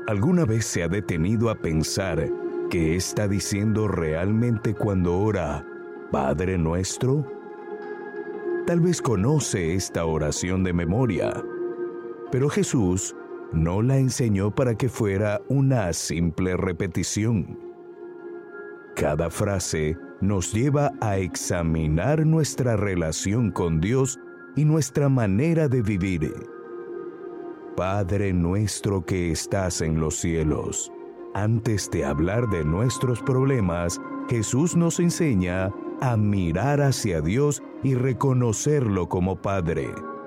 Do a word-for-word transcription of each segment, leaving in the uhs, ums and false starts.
¿Alguna vez se ha detenido a pensar qué está diciendo realmente cuando ora, Padre Nuestro? Tal vez conoce esta oración de memoria, pero Jesús no la enseñó para que fuera una simple repetición. Cada frase nos lleva a examinar nuestra relación con Dios y nuestra manera de vivir. Padre nuestro que estás en los cielos. Antes de hablar de nuestros problemas, Jesús nos enseña a mirar hacia Dios y reconocerlo como Padre.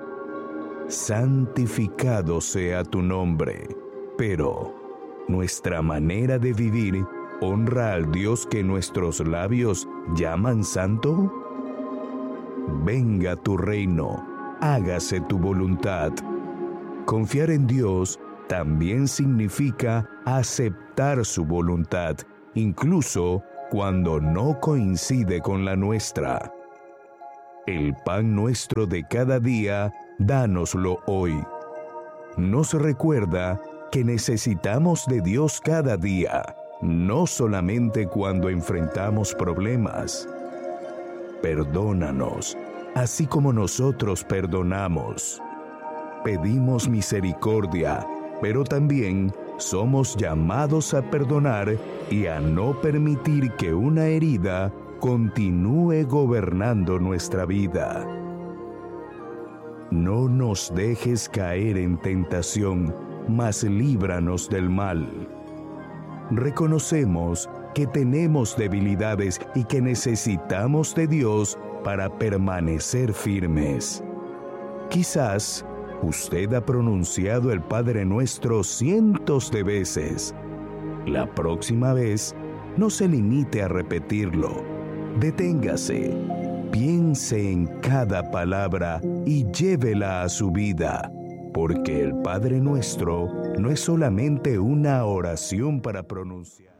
Santificado sea tu nombre. Pero, ¿nuestra manera de vivir honra al Dios que nuestros labios llaman santo? Venga tu reino, hágase tu voluntad. Confiar en Dios también significa aceptar su voluntad, incluso cuando no coincide con la nuestra. El pan nuestro de cada día, dánoslo hoy. Nos recuerda que necesitamos de Dios cada día, no solamente cuando enfrentamos problemas. Perdónanos, así como nosotros perdonamos. Pedimos misericordia, pero también somos llamados a perdonar y a no permitir que una herida continúe gobernando nuestra vida. No nos dejes caer en tentación, mas líbranos del mal. Reconocemos que tenemos debilidades y que necesitamos de Dios para permanecer firmes. Quizás usted ha pronunciado el Padre Nuestro cientos de veces. La próxima vez, no se limite a repetirlo. Deténgase, piense en cada palabra y llévela a su vida, porque el Padre Nuestro no es solamente una oración para pronunciar.